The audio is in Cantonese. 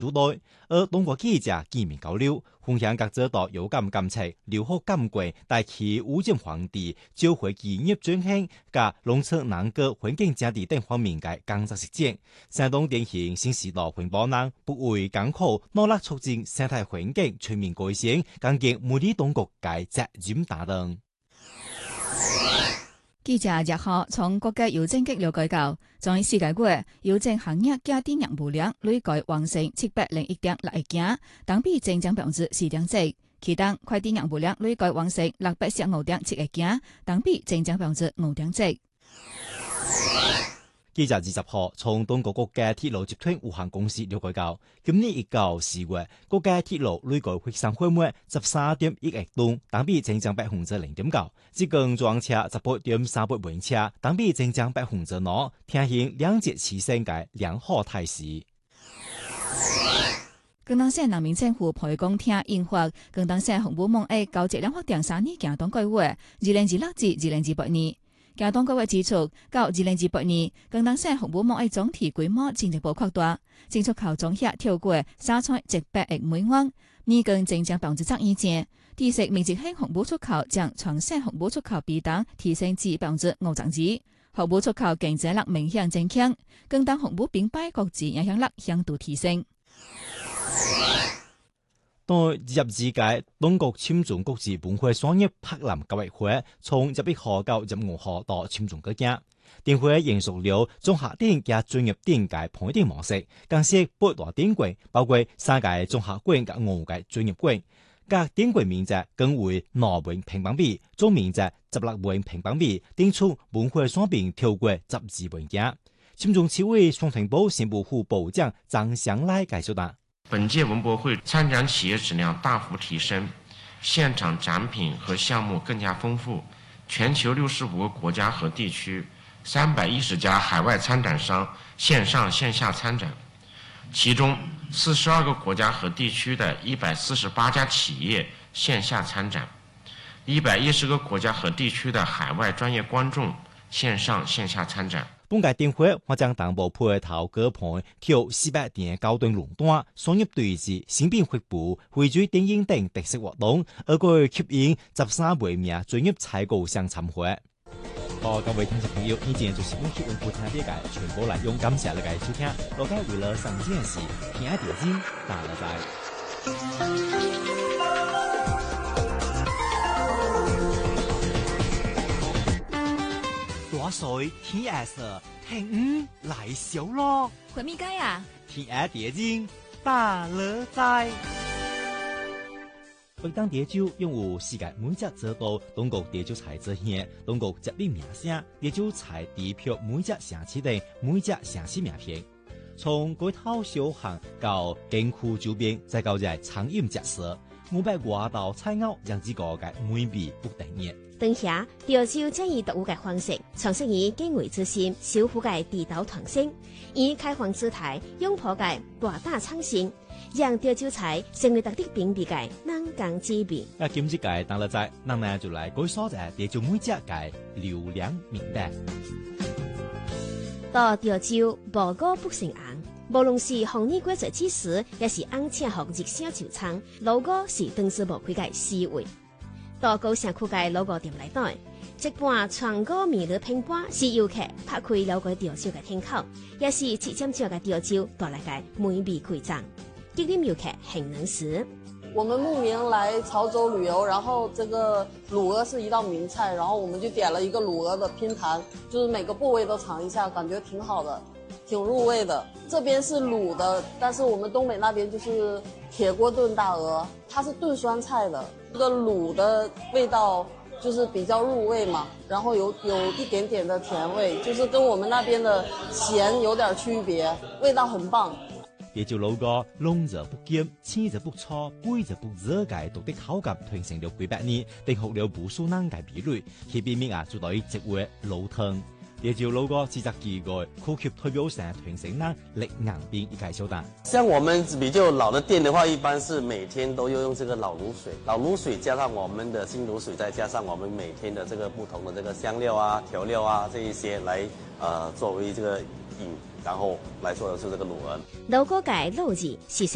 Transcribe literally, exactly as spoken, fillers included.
主代，而中國記者見面交流，分享各者到有感感情、留學感貴，帶起武漢皇帝召回企業轉型、加農村南國環境整治等方面嘅工作實踐。山東典型新時代環保人不畏艱苦，努力促進生態環境全面改善，更見每啲當局嘅責任擔當。 記者日後從國家郵政局了解到，在世界月郵政行業家電業務量累計完成七百零一點六億件，同比增長百分之四點四。其中快遞業務量累計完成六百十五點七億件，同比增長百分之五點七。 記者二十號從中國國家鐵路集團有限公司了解到，今年一到四月，國家鐵路累計貨箱貨物十三點一億噸，同比增長百分之零點九。即工裝車十八點三八萬車，同比增長百分之五，呈現兩節齊升嘅良好態勢。 廣東省人民政府培公廳印發《廣東省紅布網絡高質量發展三年行動計劃》，二零二六至二零二八年。行動計劃指出，到二零二八年，廣東省紅布網絡總體規模進一步擴大，淨出口總額超過三千一百億美元，年均增長百分之十以上。第四面積輕紅布出口將全省紅布出口比重提升至百分之五十二，紅布出口競爭力明顯增強，廣東紅布品牌國際影響力響度提升。 在二十二屆中國簽中國際文化商業博覽交易會，從十一號到十五號到簽中國境。展會延續了綜合展加專業展嘅配置模式，更設八大展櫃，包括三屆綜合館及五屆專業館。各展櫃面積更為兩萬平方米，總面積十六萬平方米，展出文化商品超過十二萬件。簽中市委宣傳部新聞副部長張祥來介紹道。 本屆文博會參展企業質量大幅提升，現場展品和項目更加豐富。全球六十五個國家和地區，三百一十家海外參展商線上線下參展，其中四十二個國家和地區的一百四十八家企業線下參展，一百一十個國家和地區的海外專業觀眾線上線下參展。 本屆展會或將同步配套各盤挑四百點高端壟斷、商業對峙、新品發布、匯聚電影等特色活動，而佢吸引十三位名專業採購商參會。好，各位聽眾朋友，呢件就是本期文化聽啲嘅全部內容，感謝你嘅收聽。大家為了上件事，聽一條先，大家再。大水天顏色，聽五來小咯。 回咪街啊？ 天顏蝶精大樂在。北當蝶酒擁有世界每隻指導中國蝶酒材之險，中國接力名聲，蝶酒材地票每隻城市的每隻城市名片。從街頭小巷到景區周邊，再到在餐飲特色，五百多道菜餚讓自個嘅美味不等言。 當下潮州將以獨有嘅方式，重新以敬畏之心守護嘅地道傳承，以開放姿態擁抱嘅大大創新，讓潮州菜成為特色品味嘅南港之味。 那今次嘅當日仔，咱呢就來介紹下潮州每隻嘅流量名單。 到潮州無過不成行，無論是紅衣過節之時，也是安慶紅熱小酒倉，路過是當之無愧嘅思維。到高城區嘅老個店內底，一半全國美女拼盤是遊客拍開了解潮州嘅天口，也是七點鐘嘅潮州帶來嘅美味饋贈，激勵遊客很能食。 我們慕名來潮州旅遊，然後這個滷鵝是一道名菜，然後我們就點了一個滷鵝的拼盤，就是每個部位都嘗一下，感覺挺好的，挺入味的。這邊是滷的，但是我們東北那邊就是鐵鍋燉大鵝，它是燉酸菜的。這個滷的味道就是比較入味嘛，然後有有一點點的甜味，就是跟我們那邊的鹹有點區別，味道很棒。 潮州老歌濃則不鹹，青則不臭，杯則不熱嘅獨特口感傳承了幾百年，定學了無數難嘅比率，其邊面啊做到一碗老湯。潮州老歌自責幾個科級代表性傳承人力硬邊一介紹單。 像我們比較老的店的話，一般是每天都要用這個老滷水，老滷水加上我們的新滷水，再加上我們每天的這個不同的這個香料啊、調料啊這一些來，呃作為這個飲，然後來做的是這個滷鵝。 老歌界老字是。